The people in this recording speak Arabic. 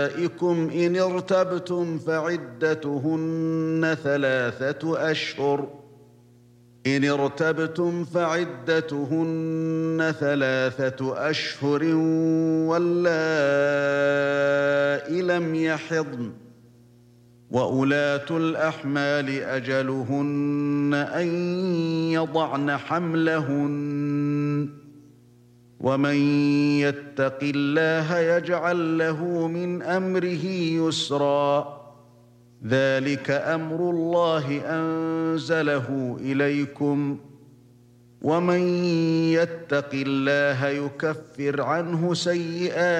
نسائكم إن ارتبتم فعدتهن ثلاثة أشهر واللائي لم يحضن وأولاة الأحمال أجلهن أن يضعن حملهن ومن يتق الله يجعل له من أمره يسرا ذلك أمر الله أنزله إليكم ومن يتق الله يكفر عنه سيئاته